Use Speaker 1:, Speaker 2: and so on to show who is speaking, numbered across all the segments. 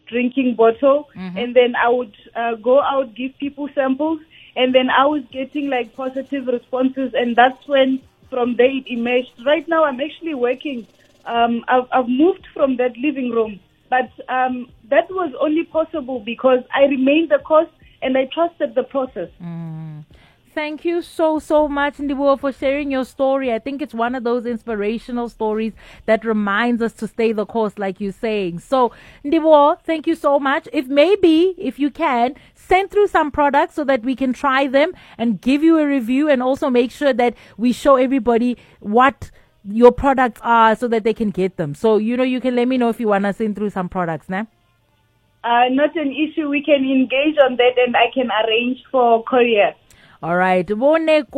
Speaker 1: drinking bottle, and then I would go out, give people samples, and then I was getting like positive responses, and that's when from there it emerged. Right now I'm actually working. I've moved from that living room, but that was only possible because I remained the course and I trusted the process.
Speaker 2: Thank you so much, Ndibuo, for sharing your story. I think it's one of those inspirational stories that reminds us to stay the course, like you're saying. So, Ndibuo, thank you so much. If you can, send through some products so that we can try them and give you a review, and also make sure that we show everybody what your products are so that they can get them. So, you can let me know if you want to send through some products, nah?
Speaker 1: Not an issue. We can engage on that and I can arrange for courier.
Speaker 2: All right. There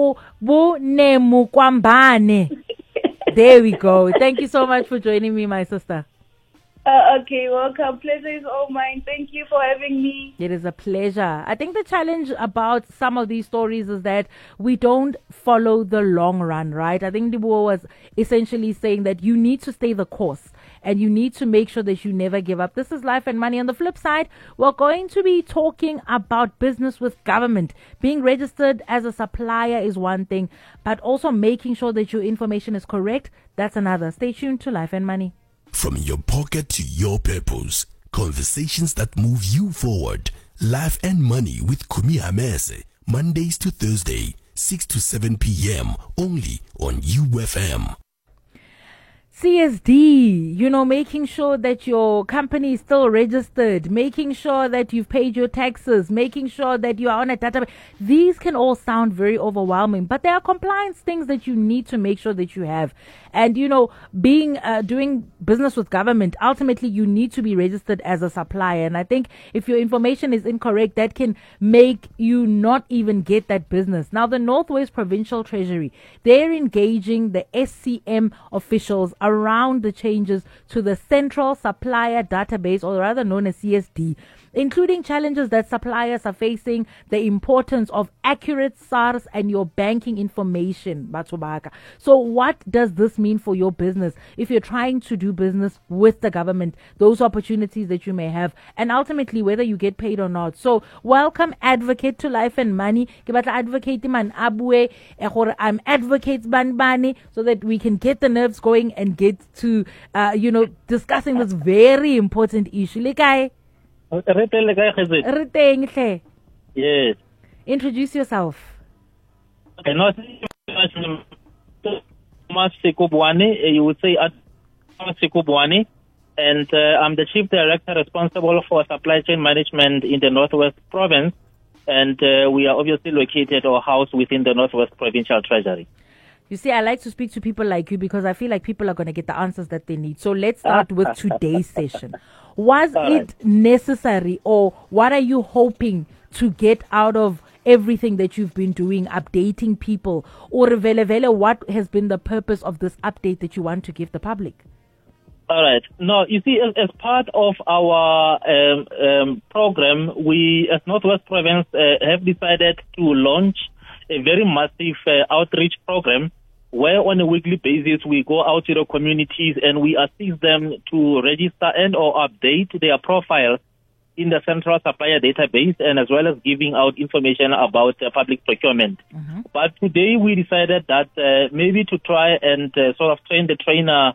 Speaker 2: we go. Thank you so much for joining me, my sister.
Speaker 1: Okay, welcome. Pleasure is all mine. Thank you for having me.
Speaker 2: It is a pleasure. I think the challenge about some of these stories is that we don't follow the long run, right? I think Ndibuo was essentially saying that you need to stay the course and you need to make sure that you never give up. This is Life and Money. On the flip side, we're going to be talking about business with government. Being registered as a supplier is one thing, but also making sure that your information is correct, that's another. Stay tuned to Life and Money.
Speaker 3: From your pocket to your purpose, conversations that move you forward. Life and Money with Kumi Hamese, Mondays to Thursday, 6 to 7 p.m. only on UFM.
Speaker 2: CSD, making sure that your company is still registered, making sure that you've paid your taxes, making sure that you are on a database. These can all sound very overwhelming, but there are compliance things that you need to make sure that you have. And, doing business with government, ultimately you need to be registered as a supplier. And I think if your information is incorrect, that can make you not even get that business. Now, the Northwest Provincial Treasury, they're engaging the SCM officials around the changes to the Central Supplier Database, or rather known as CSD, including challenges that suppliers are facing, the importance of accurate SARS and your banking information. So what does this mean for your business if you're trying to do business with the government, those opportunities that you may have, and ultimately whether you get paid or not? So welcome Advocate to Life and Money. Advocate man abue I'm advocates banbani, so that we can get the nerves going and get to discussing this very important issue.
Speaker 4: Yes.
Speaker 2: Introduce yourself.
Speaker 4: Okay, no, you would say Sikubwani, and I'm the Chief Director responsible for supply chain management in the Northwest Province, and we are obviously located or housed within the Northwest Provincial Treasury.
Speaker 2: You see, I like to speak to people like you because I feel like people are going to get the answers that they need. So let's start with today's session. Was it necessary, or what are you hoping to get out of everything that you've been doing, updating people? Or what has been the purpose of this update that you want to give the public?
Speaker 4: All right. No, you see, as part of our program, we, as Northwest Province, have decided to launch a very massive outreach program where on a weekly basis we go out to the communities and we assist them to register and or update their profiles in the Central Supplier Database, and as well as giving out information about public procurement. But today we decided that maybe to try and sort of train the trainer,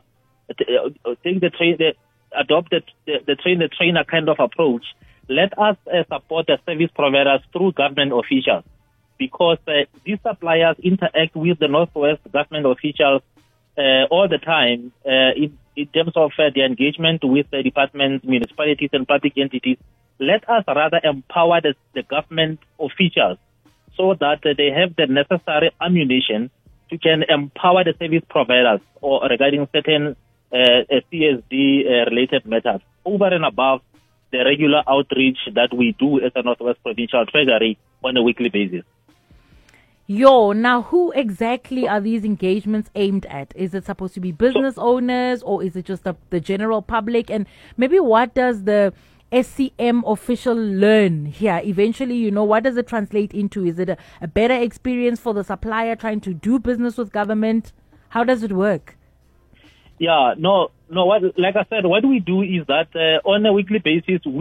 Speaker 4: adopt the train the trainer kind of approach. Let us support the service providers through government officials, because these suppliers interact with the Northwest government officials all the time in terms of their engagement with the departments, municipalities, and public entities. Let us rather empower the government officials so that they have the necessary ammunition to can empower the service providers or regarding certain CSD-related matters over and above the regular outreach that we do as a Northwest Provincial Treasury on a weekly basis.
Speaker 2: Now who exactly are these engagements aimed at? Is it supposed to be business owners, or is it just the general public? And maybe what does the SCM official learn here? Eventually, what does it translate into? Is it a better experience for the supplier trying to do business with government? How does it work?
Speaker 4: Yeah, no. Like I said, what we do is that on a weekly basis,